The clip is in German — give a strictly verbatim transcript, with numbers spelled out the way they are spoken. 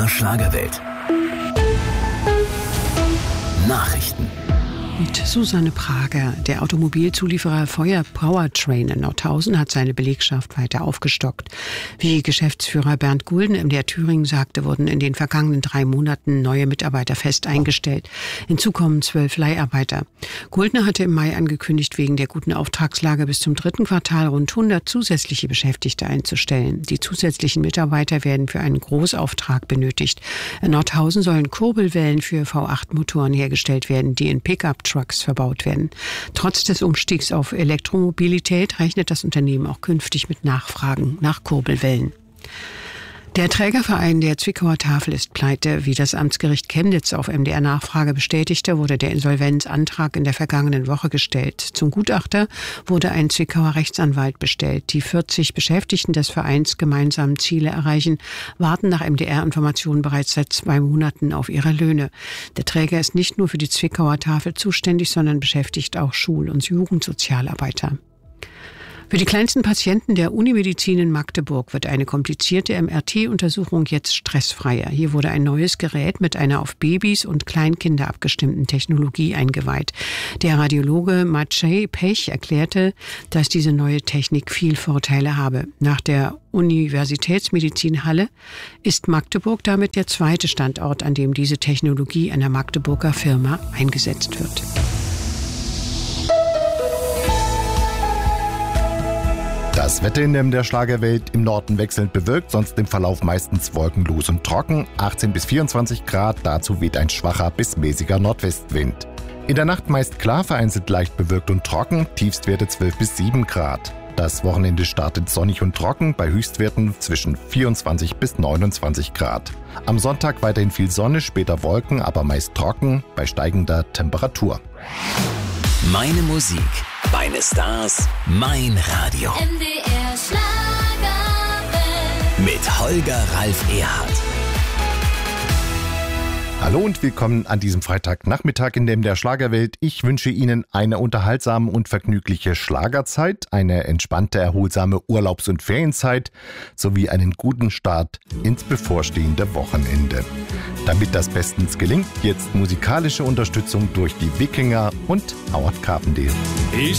der Schlagerwelt. Nachrichten. Mit Susanne Prager. Der Automobilzulieferer Feuer Powertrain in Nordhausen hat seine Belegschaft weiter aufgestockt. Wie Geschäftsführer Bernd Gulden M D R Thüringen sagte, wurden in den vergangenen drei Monaten neue Mitarbeiter fest eingestellt. Hinzu kommen zwölf Leiharbeiter. Gulden hatte im Mai angekündigt, wegen der guten Auftragslage bis zum dritten Quartal rund hundert zusätzliche Beschäftigte einzustellen. Die zusätzlichen Mitarbeiter werden für einen Großauftrag benötigt. In Nordhausen sollen Kurbelwellen für V acht Motoren hergestellt werden, die in Pickup-Trucks verbaut werden. Trotz des Umstiegs auf Elektromobilität rechnet das Unternehmen auch künftig mit Nachfragen nach Kurbelwellen. Der Trägerverein der Zwickauer Tafel ist pleite. Wie das Amtsgericht Chemnitz auf M D R-Nachfrage bestätigte, wurde der Insolvenzantrag in der vergangenen Woche gestellt. Zum Gutachter wurde ein Zwickauer Rechtsanwalt bestellt. Die vierzig Beschäftigten des Vereins gemeinsam Ziele erreichen, warten nach M D R-Informationen bereits seit zwei Monaten auf ihre Löhne. Der Träger ist nicht nur für die Zwickauer Tafel zuständig, sondern beschäftigt auch Schul- und Jugendsozialarbeiter. Für die kleinsten Patienten der Unimedizin in Magdeburg wird eine komplizierte M R T-Untersuchung jetzt stressfreier. Hier wurde ein neues Gerät mit einer auf Babys und Kleinkinder abgestimmten Technologie eingeweiht. Der Radiologe Maciej Pech erklärte, dass diese neue Technik viel Vorteile habe. Nach der Universitätsmedizinhalle ist Magdeburg damit der zweite Standort, an dem diese Technologie einer Magdeburger Firma eingesetzt wird. Das Wetter in der Schlagerwelt: im Norden wechselnd bewölkt, sonst im Verlauf meistens wolkenlos und trocken, achtzehn bis vierundzwanzig Grad, dazu weht ein schwacher bis mäßiger Nordwestwind. In der Nacht meist klar, vereinzelt leicht bewölkt und trocken, Tiefstwerte zwölf bis sieben Grad. Das Wochenende startet sonnig und trocken, bei Höchstwerten zwischen vierundzwanzig bis neunundzwanzig Grad. Am Sonntag weiterhin viel Sonne, später Wolken, aber meist trocken, bei steigender Temperatur. Meine Musik, meine Stars, mein Radio. M D R Schlagerwelt. Mit Holger Ralf Erhardt. Hallo und willkommen an diesem Freitagnachmittag in dem der Schlagerwelt. Ich wünsche Ihnen eine unterhaltsame und vergnügliche Schlagerzeit, eine entspannte, erholsame Urlaubs- und Ferienzeit sowie einen guten Start ins bevorstehende Wochenende. Damit das bestens gelingt, jetzt musikalische Unterstützung durch die Wikinger und Howard Carpendale.